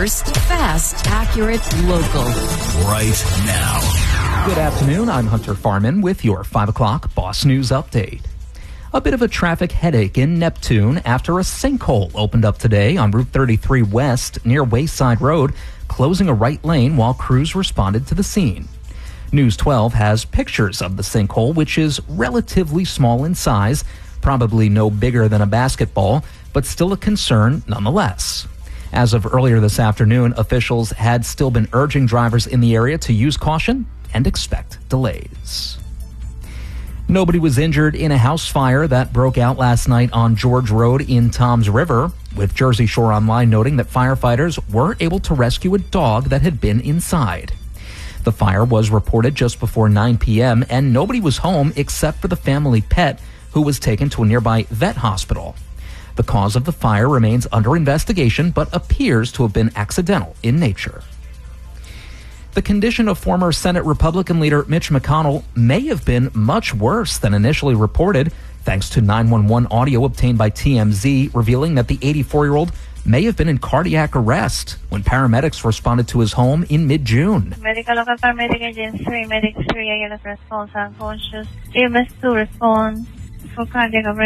first, fast, accurate, local. Right now. Good afternoon. I'm Hunter Farman with your 5 o'clock Boss News Update. A bit of a traffic headache in Neptune after a sinkhole opened up today on Route 33 West near Wayside Road, closing a right lane while crews responded to the scene. News 12 has pictures of the sinkhole, which is relatively small in size, probably no bigger than a basketball, but still a concern nonetheless. As of earlier this afternoon, officials had still been urging drivers in the area to use caution and expect delays. Nobody was injured in a house fire that broke out last night on George Road in Toms River, with Jersey Shore Online noting that firefighters were able to rescue a dog that had been inside. The fire was reported just before 9 p.m., and nobody was home except for the family pet, who was taken to a nearby vet hospital. The cause of the fire remains under investigation, but appears to have been accidental in nature. The condition of former Senate Republican leader Mitch McConnell may have been much worse than initially reported, thanks to 911 audio obtained by TMZ revealing that the 84-year-old may have been in cardiac arrest when paramedics responded to his home in mid-June. Medical local paramedic agent 3, medic 3, unit response unconscious. EMS 2 response for cardiac arrest.